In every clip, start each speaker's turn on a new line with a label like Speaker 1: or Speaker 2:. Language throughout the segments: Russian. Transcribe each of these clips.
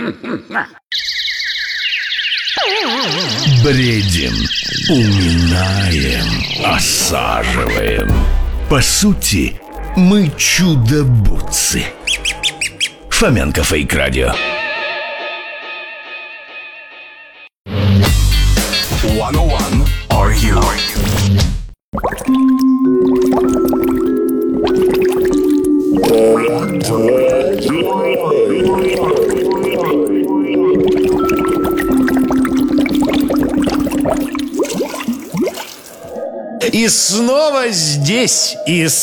Speaker 1: Бредим, уминаем, осаживаем. По сути, мы чудо-бутсы. Фоменко Фейк Радио.
Speaker 2: 101 Are You?
Speaker 3: И снова здесь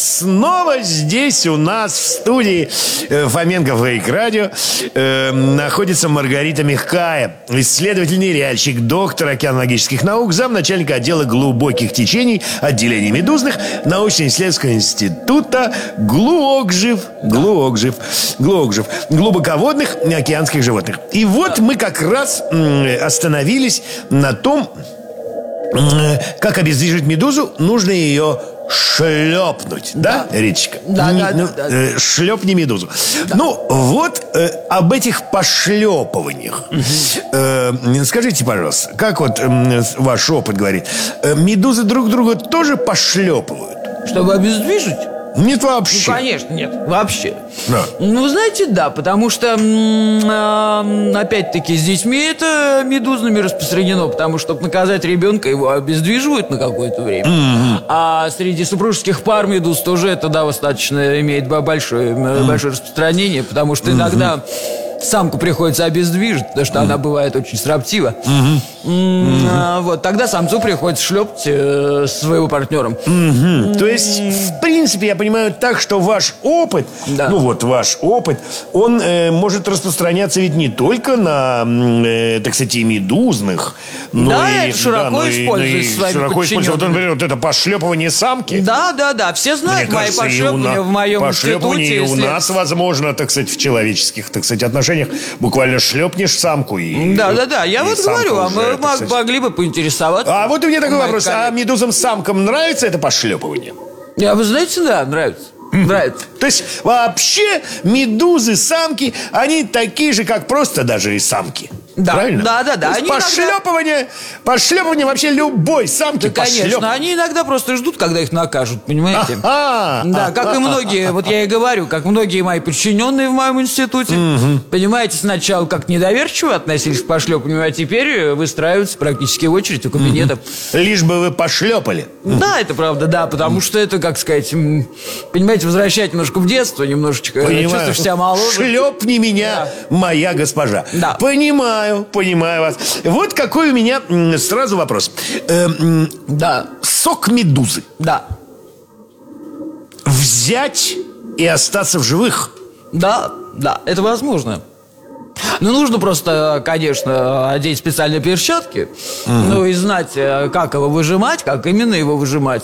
Speaker 3: у нас в студии Фоменко Фейк Радио находится Маргарита Мягкая, исследователь ныряльщик, доктор океанологических наук, замначальника отдела глубоких течений отделения медузных научно-исследовательского института глубоководных океанских животных. И вот мы как раз остановились на том, как обездвижить медузу, нужно ее шлепнуть, да, Риточка?
Speaker 4: Да.
Speaker 3: Шлепни медузу. Да. Ну, вот об этих пошлепываниях. Скажите, пожалуйста, как вот ваш опыт говорит, медузы друг друга тоже пошлепывают?
Speaker 4: Чтобы обездвижить?
Speaker 3: Нет вообще.
Speaker 4: Ну, конечно, нет, вообще.
Speaker 3: Да.
Speaker 4: Ну, знаете, да, потому что, опять-таки, с детьми это медузными распространено, потому что, чтобы наказать ребенка, его обездвиживают на какое-то время. А среди супружеских пар медуз тоже это, да, достаточно имеет большое распространение, потому что иногда самку приходится обездвижить, потому что она бывает очень строптива. Вот, тогда самцу приходится шлепать своего партнера.
Speaker 3: То есть, в принципе, я понимаю так, что ваш опыт,
Speaker 4: да.
Speaker 3: ну вот ваш опыт, он может распространяться ведь не только на, так сказать, и медузных, но
Speaker 4: да,
Speaker 3: и
Speaker 4: это широко используется своими
Speaker 3: широко используется. Вот, например, вот это пошлепывание самки.
Speaker 4: Да, все знают мои пошлепывания в моем
Speaker 3: пошлепывание
Speaker 4: институте.
Speaker 3: И у нас, возможно, так сказать, в человеческих, так сказать, отношениях буквально шлепнешь самку и...
Speaker 4: Да, я вот говорю, а мы могли бы поинтересоваться.
Speaker 3: А вот у меня такой вопрос, а медузам-самкам нравится это пошлепывание?
Speaker 4: Вы знаете, да, нравится. Нравится.
Speaker 3: То есть вообще медузы, самки, они такие же, как просто даже и самки.
Speaker 4: Да,
Speaker 3: правильно?
Speaker 4: Да.
Speaker 3: Они пошлепывание вообще любой самки.
Speaker 4: Да, конечно, они иногда просто ждут, когда их накажут, понимаете? Да, как и многие, вот я и говорю, как многие мои подчиненные в моем институте. Понимаете, сначала как недоверчиво относились к пошлепыванию, а теперь выстраиваются практически в очередь у кабинетов.
Speaker 3: Лишь бы вы пошлепали.
Speaker 4: Да, это правда, да, потому что это, как сказать, понимаете, возвращать немножко в детство, немножечко чувствуешь себя моложе.
Speaker 3: Шлепни меня, моя госпожа.
Speaker 4: Да.
Speaker 3: Понимаю вас. Вот какой у меня сразу вопрос.
Speaker 4: Да.
Speaker 3: Сок медузы.
Speaker 4: Да.
Speaker 3: Взять и остаться в живых?
Speaker 4: Да, это возможно. Ну, нужно просто, конечно, одеть специальные перчатки, ну, и знать, как его выжимать, как именно его выжимать.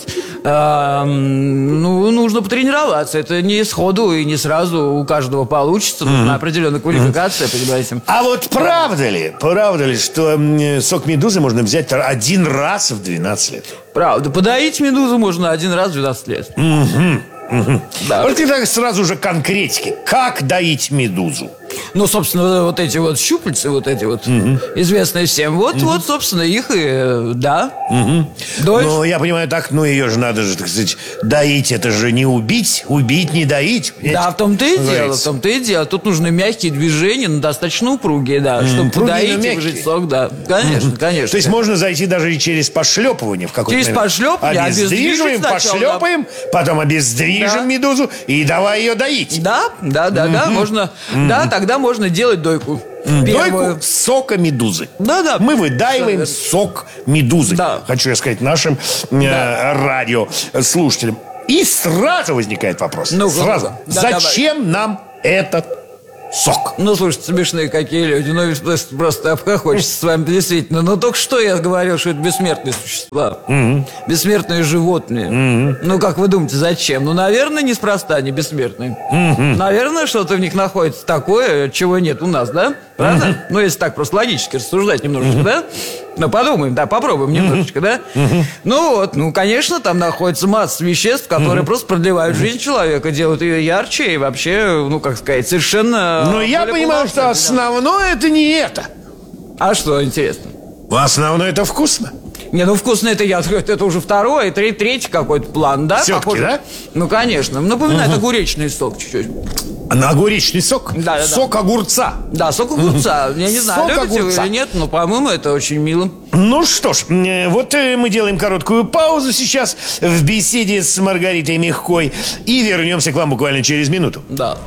Speaker 4: Ну, нужно потренироваться. Это не сходу и не сразу у каждого получится. Нужна определенная квалификация, понимаете.
Speaker 3: А вот правда ли, что сок медузы можно взять один раз в 12 лет?
Speaker 4: Правда. Подоить медузу можно один раз в 12 лет. Да.
Speaker 3: Вот так сразу же конкретики. Как доить медузу?
Speaker 4: Ну, собственно, вот эти вот щупальцы, вот эти вот, известные всем. Вот, собственно, их и, да.
Speaker 3: Ну, я понимаю, так, ну, ее же надо же, так сказать, доить. Это же не убить, не доить.
Speaker 4: Да, в том-то и дело, Тут нужны мягкие движения, но достаточно упругие, да, чтобы подоить и выжать сок, да. Конечно.
Speaker 3: То есть можно зайти даже и через пошлепывание в какой-то
Speaker 4: Через пошлепывание,
Speaker 3: обездвиживаем, пошлепаем, потом обездвижим медузу и давай ее доить.
Speaker 4: Да, можно. Да, тогда можно делать дойку.
Speaker 3: Дойку сока медузы.
Speaker 4: Да.
Speaker 3: Мы выдаиваем сок медузы.
Speaker 4: Да.
Speaker 3: Хочу я сказать нашим радиослушателям. И сразу возникает вопрос. Сразу. Зачем нам этот сок?
Speaker 4: Ну, слушайте, смешные какие люди. Ну, просто обхохочется с вами, действительно. Но только что я говорил, что это бессмертные существа. Бессмертные животные. Ну, как вы думаете, зачем? Ну, наверное, неспроста они бессмертные. Наверное, что-то в них находится такое, чего нет у нас, да? Правда? Ну, если так просто логически рассуждать немножечко, да? Ну, подумаем, да, попробуем немножечко, да? Ну вот, ну, конечно, там находится масса веществ, которые просто продлевают жизнь человека, делают ее ярче и вообще, ну, как сказать, совершенно...
Speaker 3: Но я понимаю, что основное это не это.
Speaker 4: А что, интересно?
Speaker 3: Основное это вкусно.
Speaker 4: Не, ну вкусно это уже второй, третий какой-то план, да?
Speaker 3: Всё-таки,
Speaker 4: похоже?
Speaker 3: да?
Speaker 4: Ну, конечно. Напоминает огуречный сок чуть-чуть.
Speaker 3: На огуречный сок?
Speaker 4: Да.
Speaker 3: Сок огурца.
Speaker 4: Да, сок огурца. Я не знаю,
Speaker 3: Сок
Speaker 4: любите вы
Speaker 3: огурца.
Speaker 4: или нет, но, по-моему, это очень мило.
Speaker 3: Ну что ж, вот мы делаем короткую паузу сейчас в беседе с Маргаритой Мягкой и вернемся к вам буквально через минуту.
Speaker 4: Да.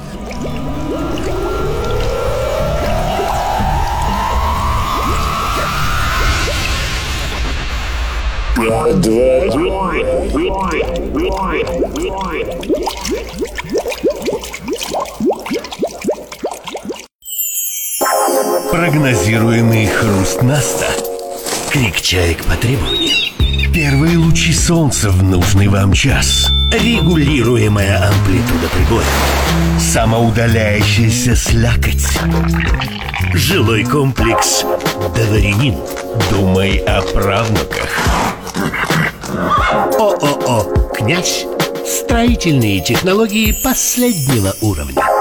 Speaker 1: Прогнозируемый хруст наста. Крик чаек по требованию. Первые лучи солнца в нужный вам час. Регулируемая амплитуда прибоя. Самоудаляющаяся слякоть. Жилой комплекс «Дворянин». Думай о правнуках. ООО «Князь». Строительные технологии последнего уровня.